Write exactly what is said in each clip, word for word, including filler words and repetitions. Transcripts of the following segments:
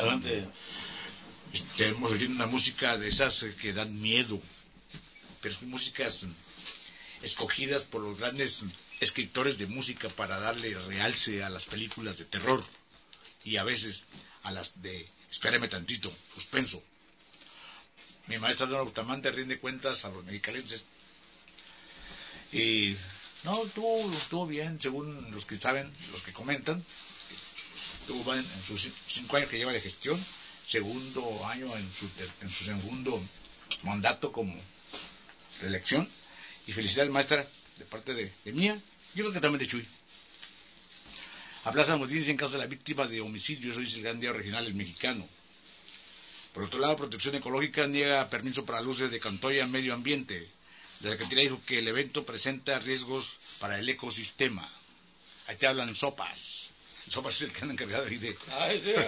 Adelante. Tenemos oyendo una música de esas que dan miedo, pero son músicas escogidas por los grandes escritores de música para darle realce a las películas de terror y a veces a las de, espérame tantito, suspenso. Mi maestra Dona Bustamante rinde cuentas a los mexicalenses y no, estuvo, estuvo bien, según los que saben, los que comentan. Estuvo en sus cinco años que lleva de gestión, segundo año en su, en su segundo mandato como reelección. Y felicidades, maestra, de parte de, de mía, yo creo que también de Chuy. Aplaza la noticia en caso de la víctima de homicidio, eso dice el Gran Diario Regional, el Mexicano. Por otro lado, Protección Ecológica niega permiso para luces de Cantoya en medio ambiente. La Secretaría dijo que el evento presenta riesgos para el ecosistema. Ahí te hablan Sopas. Sopas es el que han encargado ahí de... Ay, sí.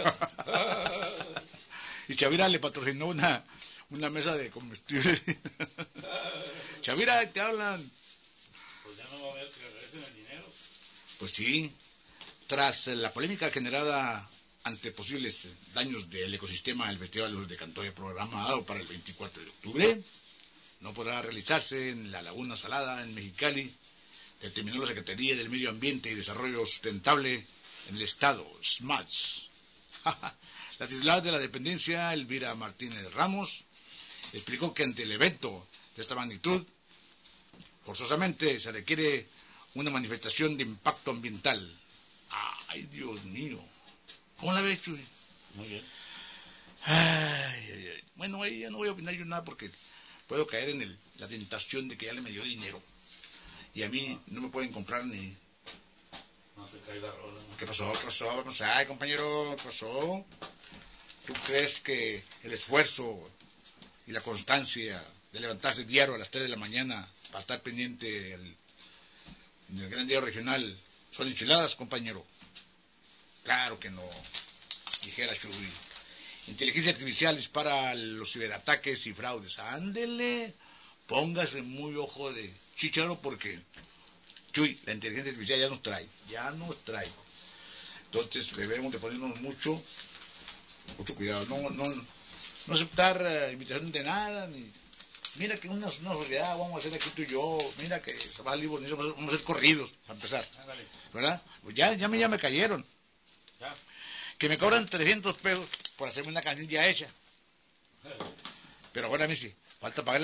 Y Chavira le patrocinó una, una mesa de comestibles. Chavira, te hablan. Pues ya no va a haber que regresen el dinero. Pues sí. Tras la polémica generada ante posibles daños del ecosistema, el Festival de Cantoya programado para el veinticuatro de octubre no podrá realizarse en la Laguna Salada, en Mexicali, determinó la Secretaría del Medio Ambiente y Desarrollo Sustentable en el Estado, S M A D S. La titular de la dependencia, Elvira Martínez Ramos, explicó que ante el evento de esta magnitud, forzosamente se requiere una manifestación de impacto ambiental. ¡Ay, Dios mío! ¿Cómo la ves, Chuy? Muy bien. Ay, ay, ay. Bueno, ahí ya no voy a opinar yo nada porque puedo caer en el, la tentación de que ya le me dio dinero. Y a mí no me pueden comprar ni... No se cae la rola. ¿No? ¿Qué pasó? ¿Qué pasó? Vamos a... Ay, compañero, ¿qué pasó? ¿Tú crees que el esfuerzo y la constancia de levantarse diario a las tres de la mañana para estar pendiente el, en el Gran Diario Regional son enchiladas, compañero? Claro que no, dijera Chuy. Inteligencia artificial dispara los ciberataques y fraudes. Ándele, póngase muy ojo de chícharo porque, Chuy, la inteligencia artificial ya nos trae, ya nos trae. Entonces debemos de ponernos mucho, mucho cuidado, no, no, no aceptar uh, invitación de nada, ni mira que una, una sociedad vamos a hacer aquí tú y yo, mira que se va a libro, vamos a hacer corridos, para empezar, Ándale. ¿verdad? Pues ya, ya, me, ya me cayeron. Ya. Que me cobran trescientos pesos por hacerme una canilla hecha. Pero ahora a mí sí, falta pagar